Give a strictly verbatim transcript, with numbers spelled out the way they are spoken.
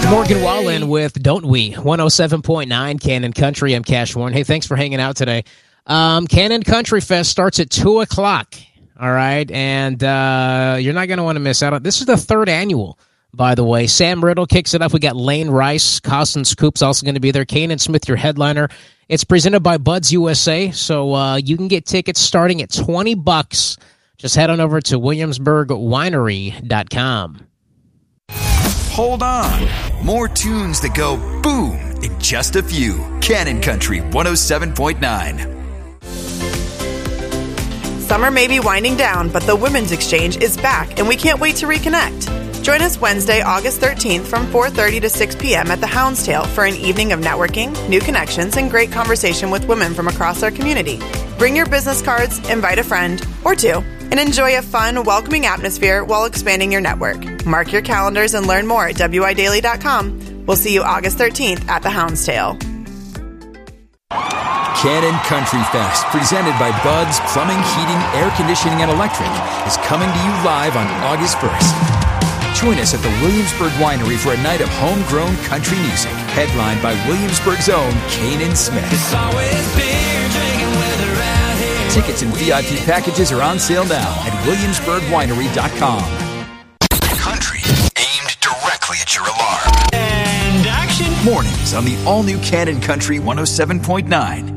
Morgan Wallen with Don't We, one oh seven point nine Cannon Country. I'm Cash Warren. Hey, thanks for hanging out today. Um, Cannon Country Fest starts at two o'clock, all right? And uh, you're not going to want to miss out on this. Is the third annual, by the way. Sam Riddle kicks it up. We got Lane Rice. Costin Scoop's also going to be there. Kanan Smith, your headliner. It's presented by Buds U S A, so uh, you can get tickets starting at twenty bucks. Just head on over to williamsburg winery dot com. Hold on. More tunes that go boom in just a few. Cannon Country one oh seven point nine. Summer may be winding down, but the Women's Exchange is back, and we can't wait to reconnect. Join us Wednesday, August thirteenth from four thirty to six p.m. at the Houndstail for an evening of networking, new connections, and great conversation with women from across our community. Bring your business cards, invite a friend or two, and enjoy a fun, welcoming atmosphere while expanding your network. Mark your calendars and learn more at w i daily dot com. We'll see you August thirteenth at the Houndstail. Cannon Country Fest, presented by Buds Plumbing, Heating, Air Conditioning, and Electric, is coming to you live on August first. Join us at the Williamsburg Winery for a night of homegrown country music, headlined by Williamsburg's own Kanan Smith. It's always beer, drinking weather out here. Tickets and V I P packages are on sale now at williamsburg winery dot com. Country aimed directly at your alarm. And action. Mornings on the all-new Cannon Country one oh seven point nine.